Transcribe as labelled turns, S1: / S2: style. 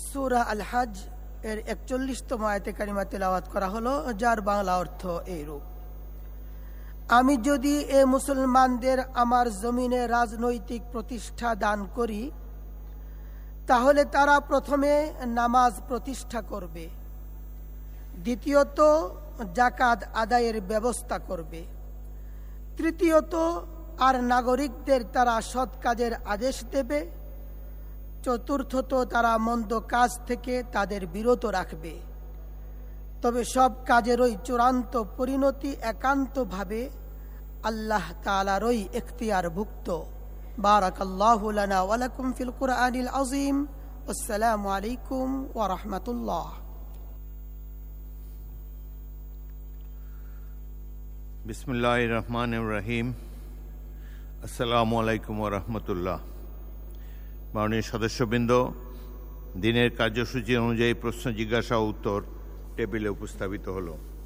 S1: সূরা আল হজ এর ৪১তম আয়াতে কারিমা তেলাওয়াত করা হলো, যার বাংলা অর্থ এইরূপ: আমি যদি এ মুসলমানদের আমার জমিনে রাজনৈতিক প্রতিষ্ঠা দান করি, তাহলে তারা প্রথমে নামাজ প্রতিষ্ঠা করবে, দ্বিতীয়ত যাকাত আদায়ের ব্যবস্থা করবে, তৃতীয়ত আর নাগরিকদের তারা সৎ কাজের আদেশ দেবে, চতুর্থত তারা মন্দ কাজ থেকে তাদের বিরত রাখবে। তবে সব কাজেরই চূড়ান্ত পরিণতি একান্তভাবে আল্লাহ তাআলারই এখতিয়ারভুক্ত। বারাকাল্লাহু লানা ওয়া লাকুম ফিল কুরআনিল আযীম। আসসালামু আলাইকুম ওয়া রাহমাতুল্লাহ।
S2: বিসমিল্লাহির রহমানির রহিম। আসসালামু আলাইকুম ওয়া রাহমাতুল্লাহ। মাননীয় সদস্যবৃন্দ, দিনের কার্যসূচি অনুযায়ী প্রশ্ন জিজ্ঞাসা ও উত্তর টেবিলে উপস্থাপিত হলো।